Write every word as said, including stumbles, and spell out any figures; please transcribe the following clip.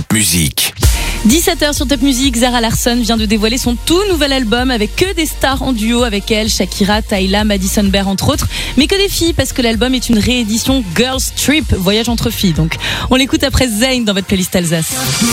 Top Music. dix-sept heures sur Top Music, Zara Larsson vient de dévoiler son tout nouvel album avec que des stars en duo avec elle, Shakira, Tyla, Madison Beer entre autres, mais que des filles parce que l'album est une réédition Girls Trip, voyage entre filles donc. On l'écoute après Zayn dans votre playlist Alsace.